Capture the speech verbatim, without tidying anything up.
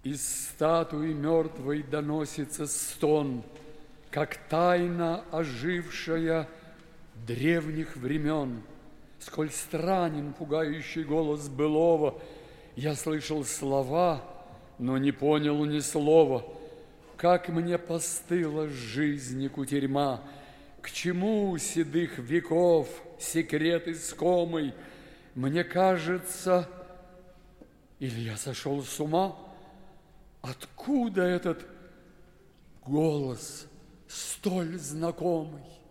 Из статуи мертвой доносится стон, как тайна, ожившая древних времен. Сколь странен пугающий голос былого, я слышал слова, но не понял ни слова. Как мне постыла жизнь кутерьма, к чему у седых веков секрет искомый? Мне кажется, или я сошел с ума? Откуда этот голос столь знакомый?